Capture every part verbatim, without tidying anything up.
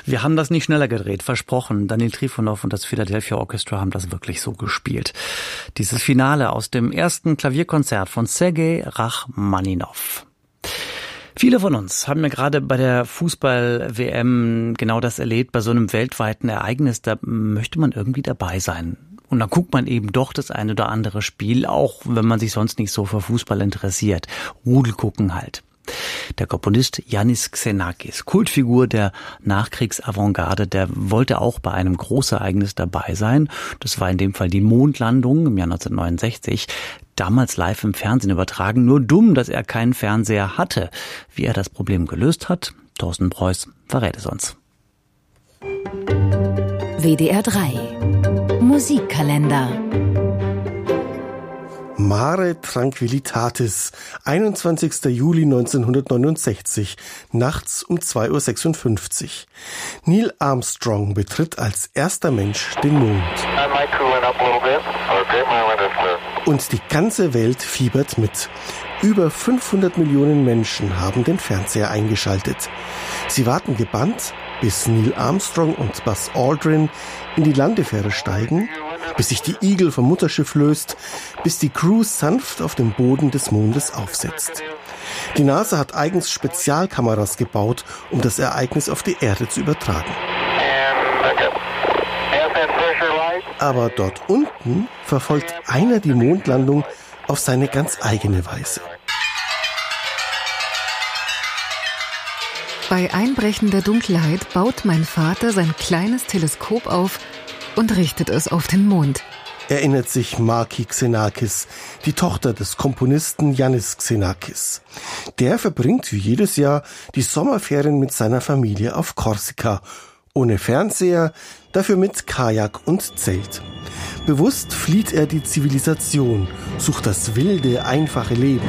Wir haben das nicht schneller gedreht, versprochen. Daniel Trifonov und das Philadelphia Orchestra haben das wirklich so gespielt. Dieses Finale aus dem ersten Klavierkonzert von Sergei Rachmaninow. Viele von uns haben ja gerade bei der Fußball-W M genau das erlebt. Bei so einem weltweiten Ereignis, da möchte man irgendwie dabei sein. Und dann guckt man eben doch das eine oder andere Spiel, auch wenn man sich sonst nicht so für Fußball interessiert. Rudel gucken halt. Der Komponist Yannis Xenakis, Kultfigur der Nachkriegsavantgarde, der wollte auch bei einem Großereignis dabei sein. Das war in dem Fall die Mondlandung im Jahr neunzehnhundertneunundsechzig. Damals live im Fernsehen übertragen. Nur dumm, dass er keinen Fernseher hatte. Wie er das Problem gelöst hat, Thorsten Preuß verrät es uns. W D R drei Musikkalender. Mare Tranquillitatis, einundzwanzigster Juli neunzehnhundertneunundsechzig, nachts um zwei Uhr sechsundfünfzig. Neil Armstrong betritt als erster Mensch den Mond. Und die ganze Welt fiebert mit. Über fünfhundert Millionen Menschen haben den Fernseher eingeschaltet. Sie warten gebannt, bis Neil Armstrong und Buzz Aldrin in die Landefähre steigen, bis sich die Eagle vom Mutterschiff löst, bis die Crew sanft auf dem Boden des Mondes aufsetzt. Die NASA hat eigens Spezialkameras gebaut, um das Ereignis auf die Erde zu übertragen. Aber dort unten verfolgt einer die Mondlandung auf seine ganz eigene Weise. Bei einbrechender Dunkelheit baut mein Vater sein kleines Teleskop auf und richtet es auf den Mond. Erinnert sich Marki Xenakis, die Tochter des Komponisten Yannis Xenakis. Der verbringt wie jedes Jahr die Sommerferien mit seiner Familie auf Korsika. Ohne Fernseher, dafür mit Kajak und Zelt. Bewusst flieht er die Zivilisation, sucht das wilde, einfache Leben.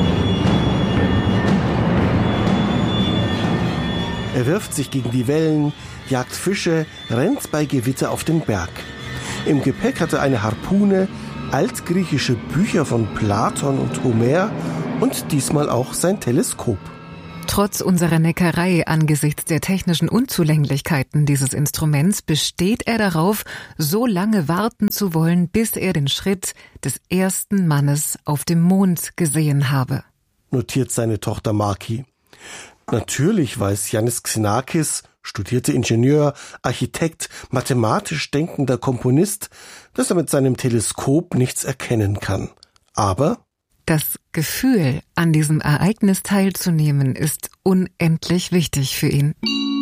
Er wirft sich gegen die Wellen, jagt Fische, rennt bei Gewitter auf den Berg. Im Gepäck hat er eine Harpune, altgriechische Bücher von Platon und Homer und diesmal auch sein Teleskop. Trotz unserer Neckerei angesichts der technischen Unzulänglichkeiten dieses Instruments besteht er darauf, so lange warten zu wollen, bis er den Schritt des ersten Mannes auf dem Mond gesehen habe. Notiert seine Tochter Marki. Natürlich weiß Yannis Xenakis, studierter Ingenieur, Architekt, mathematisch denkender Komponist, dass er mit seinem Teleskop nichts erkennen kann. Aber das Gefühl, an diesem Ereignis teilzunehmen, ist unendlich wichtig für ihn.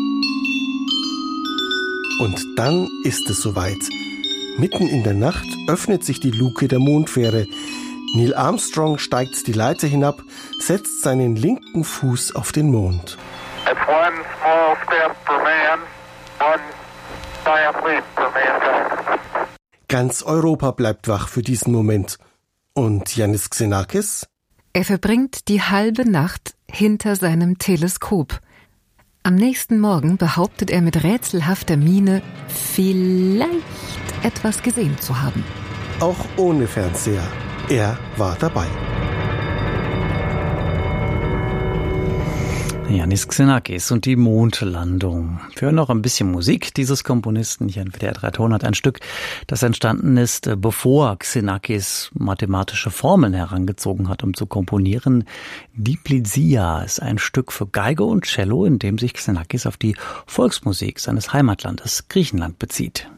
Und dann ist es soweit. Mitten in der Nacht öffnet sich die Luke der Mondfähre. Neil Armstrong steigt die Leiter hinab, setzt seinen linken Fuß auf den Mond. It's one small step for man, one giant leap for mankind. Ganz Europa bleibt wach für diesen Moment. Und Yannis Xenakis? Er verbringt die halbe Nacht hinter seinem Teleskop. Am nächsten Morgen behauptet er mit rätselhafter Miene, vielleicht etwas gesehen zu haben. Auch ohne Fernseher. Er war dabei. Yannis Xenakis und die Mondlandung. Wir hören noch ein bisschen Musik dieses Komponisten hier in W D R drei Ton hat ein Stück, das entstanden ist, bevor Xenakis mathematische Formeln herangezogen hat, um zu komponieren. Diplizia ist ein Stück für Geige und Cello, in dem sich Xenakis auf die Volksmusik seines Heimatlandes Griechenland bezieht.